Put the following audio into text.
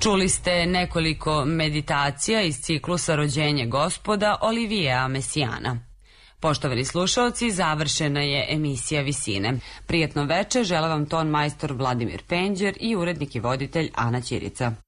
Čuli ste nekoliko meditacija iz ciklusa Rođenje Gospoda Olivijea Mesijana. Poštovani slušaoci, završena je emisija Visine. Prijetno veče žele vam ton majstor Vladimir Penđer i urednik i voditelj Ana Ćirica.